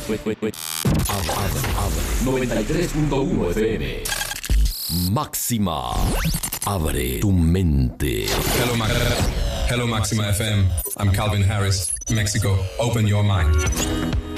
93.1 FM. Máxima. Abre tu mente. Hello, Maxima FM. I'm Calvin Harris, Mexico. Open your mind.